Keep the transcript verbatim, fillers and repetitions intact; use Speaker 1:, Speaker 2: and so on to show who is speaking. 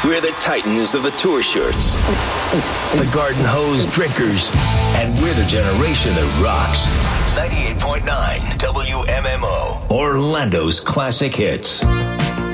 Speaker 1: We're the titans of the tour shirts, the garden hose drinkers, and we're the generation that rocks. ninety-eight point nine W M M O, Orlando's classic hits.